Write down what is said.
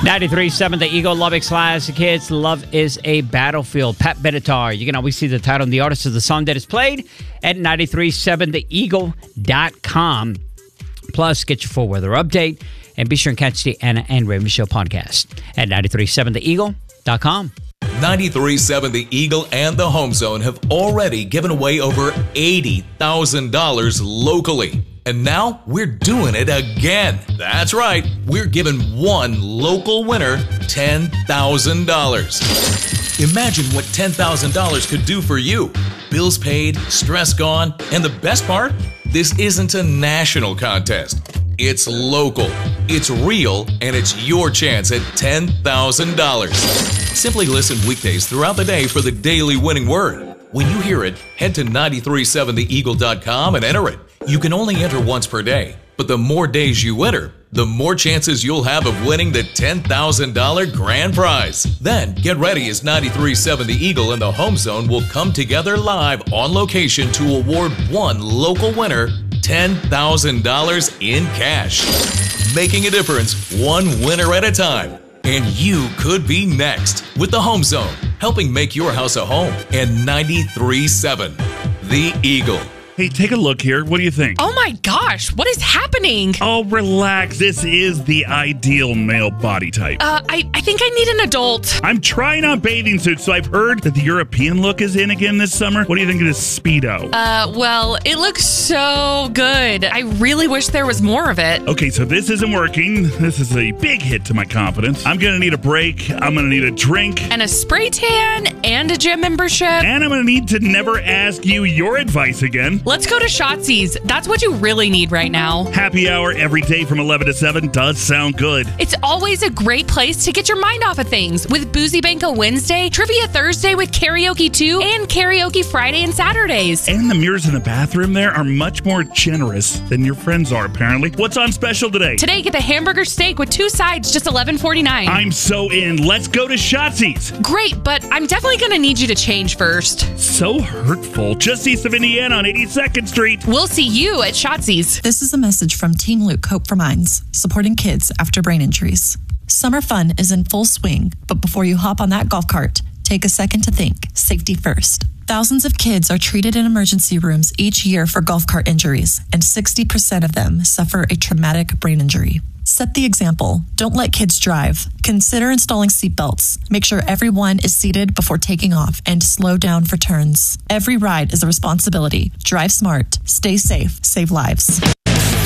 93.7 The Eagle, Lubbock's Classic Hits. Love is a Battlefield. Pat Benatar. You can always see the title and the artist of the song that is played at 937theeagle.com. Plus, get your full weather update. And be sure and catch the Anna and Raymond Show podcast at 937theeagle.com. 93.7 The Eagle and the Home Zone have already given away over $80,000 locally. And now we're doing it again. That's right. We're giving one local winner $10,000. Imagine what $10,000 could do for you. Bills paid, stress gone, and the best part? This isn't a national contest. It's local, it's real, and it's your chance at $10,000. Simply listen weekdays throughout the day for the daily winning word. When you hear it, head to 937theeagle.com and enter it. You can only enter once per day, but the more days you enter, the more chances you'll have of winning the $10,000 grand prize. Then, get ready as 93.7 The Eagle and the Home Zone will come together live on location to award one local winner $10,000 in cash. Making a difference one winner at a time. And you could be next with the Home Zone, helping make your house a home. And 93.7 The Eagle. Hey, take a look here. What do you think? Oh my gosh, what is happening? Oh, relax. This is the ideal male body type. I think I need an adult. I'm trying on bathing suits, so I've heard that the European look is in again this summer. What do you think of this Speedo? Well, it looks so good. I really wish there was more of it. Okay, so this isn't working. This is a big hit to my confidence. I'm going to need a break. I'm going to need a drink. And a spray tan and a gym membership. And I'm going to need to never ask you your advice again. Let's go to Shotzi's. That's what you really need right now. Happy hour every day from 11 to 7 does sound good. It's always a great place to get your mind off of things with Boozy Banco Wednesday, Trivia Thursday with Karaoke 2, and Karaoke Friday and Saturdays. And the mirrors in the bathroom there are much more generous than your friends are, apparently. What's on special today? Today, get the hamburger steak with 2 sides, just $11.49. I'm so in. Let's go to Shotzi's. Great, but I'm definitely going to need you to change first. So hurtful. Just east of Indiana on 82nd Street. We'll see you at Shotzi's. This is a message from Team Luke Hope for Minds, supporting kids after brain injuries. Summer fun is in full swing, but before you hop on that golf cart, take a second to think. Safety first. Thousands of kids are treated in emergency rooms each year for golf cart injuries, and 60% of them suffer a traumatic brain injury. Set the example. Don't let kids drive. Consider installing seatbelts. Make sure everyone is seated before taking off and slow down for turns. Every ride is a responsibility. Drive smart. Stay safe. Save lives.